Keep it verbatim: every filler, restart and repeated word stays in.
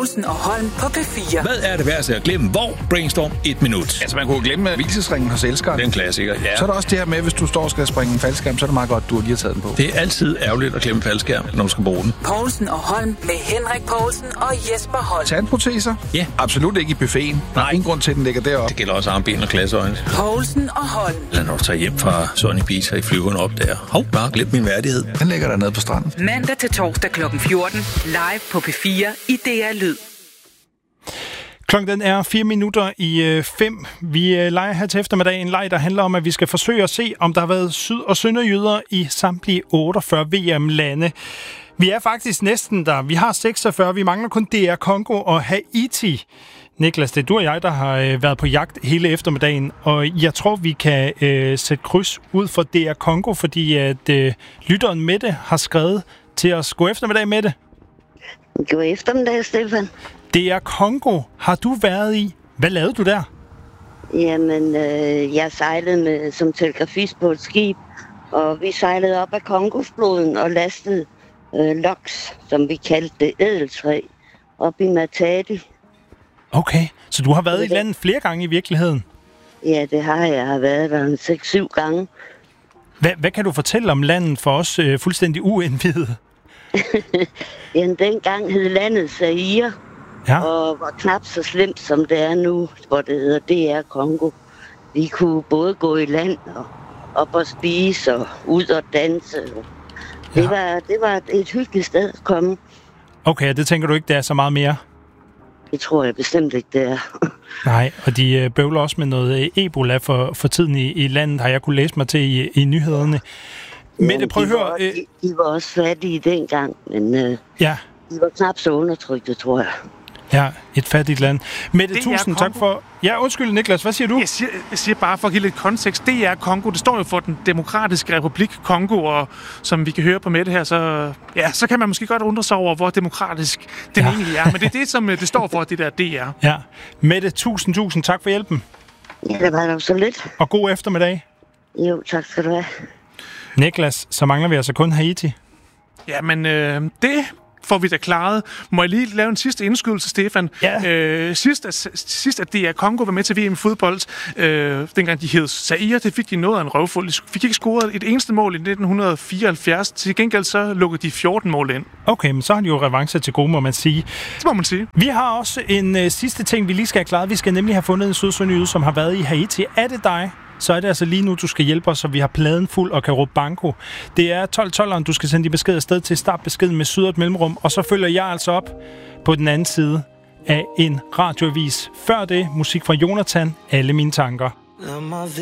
Povlsen og Holm på P fire. Hvad er det værste at glemme? Hvor? Brainstorm et minut. Altså, man kunne glemme hvilesesringen hos elskeren. Det er en klassiker, ja. Så er der også det her med, hvis du står og skal springe en faldskærm, så er det meget godt, du lige har taget den på. Det er altid ærgerligt at glemme faldskærm, når du skal bruge den. Povlsen og Holm med Henrik Povlsen og Jesper Holm. Tandproteser? Ja. Absolut ikke i buffeten. Nej. Ingen grund til, at den ligger deroppe. Det gælder også armben og klasseøjne. Povlsen og Holm. Lad når du tager hjem fra Sunny Beach og i flyveren op der. Hov, bare glem min værdighed. Den ligger der nede på stranden. Mandag til torsdag klokken fjorten. Live på P fire i D R Lyd. Klokken er fire minutter i øh, fem. Vi øh, leger her til eftermiddag en leg, der handler om, at vi skal forsøge at se, om der har været syd- og sønderjyder i samtlige otteogfyrre V M-lande. Vi er faktisk næsten der. Vi har seksogfyrre. Vi mangler kun D R Congo og Haiti. Niklas, det er du og jeg, der har øh, været på jagt hele eftermiddagen, og jeg tror, vi kan øh, sætte kryds ud for D R Congo, fordi at øh, lytteren Mette har skrevet til os. God eftermiddag, Mette. God eftermiddag, Stefan. D R Congo har du været i. Hvad lavede du der? Jamen, øh, jeg sejlede med, som telegrafist på et skib, og vi sejlede op ad Kongofloden og lastede øh, loks, som vi kaldte det, ædeltræ, op i Matadi. Okay, så du har været i landet flere gange i virkeligheden? Ja, det har jeg. Jeg har været der en seks syv gange. Hvad, hvad kan du fortælle om landet for os øh, fuldstændig uindvidede? Jamen, dengang hed landet Zaire, ja. Og var knap så slemt, som det er nu, hvor det hedder D R Congo. Vi kunne både gå i land og op og spise og ud og danse. Det, ja. var, det var et hyggeligt sted at komme. Okay, det tænker du ikke, det er så meget mere? Det tror jeg bestemt ikke, det er. Nej, og de øh, bøvler også med noget øh, Ebola for, for tiden i, i landet, har jeg kunne læse mig til i, i nyhederne. Mette, prøv at høre... Øh... De, de var også fattige dengang, men øh, ja. de var knap så undertrykte, tror jeg. Ja, et fattigt land. Mette, tusind tak for... Ja, undskyld, Niklas, hvad siger du? Jeg siger, jeg siger bare for at give lidt kontekst. D R Congo, det står jo for den demokratiske republik Kongo, og som vi kan høre på Mette her, så, ja, så kan man måske godt undre sig over, hvor demokratisk den ja. egentlig er. Men det er det, som det står for, det der D R. Ja. Mette, tusind, tusind tak for hjælpen. Ja, det var nok så lidt. Og god eftermiddag. Jo, tak skal du have. Niklas, så mangler vi altså kun Haiti. Ja, men øh, det... får vi da klaret. Må jeg lige lave en sidste indskydelse, Stefan? Ja. Øh, sidst, at, sidst, at D R Congo var med til V M i fodbold, øh, dengang de hed Zaire, det fik de noget af en røvfuld. De fik ikke scoret et eneste mål i nitten fireoghalvfjerds. Til gengæld så lukkede de fjorten mål ind. Okay, men så har de jo revanche til gode, må man sige. Det må man sige. Vi har også en øh, sidste ting, vi lige skal have klaret. Vi skal nemlig have fundet en sydsønderjyde, som har været i Haiti. Er det dig? Så er det altså lige nu, du skal hjælpe os, så vi har pladen fuld og kan råbe banko. Det er tolv tolveren, du skal sende de beskeder afsted til startbeskeden med syd og et mellemrum, og så følger jeg altså op på den anden side af en radioavis. Før det, musik fra Jonathan, Alle mine tanker.